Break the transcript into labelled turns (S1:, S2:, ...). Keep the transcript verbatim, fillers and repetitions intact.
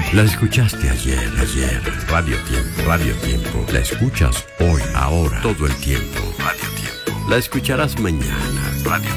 S1: La escuchaste ayer, ayer. Radio Tiempo, Radio Tiempo. La escuchas hoy, ahora, todo el tiempo. Radio Tiempo. La escucharás mañana. Radio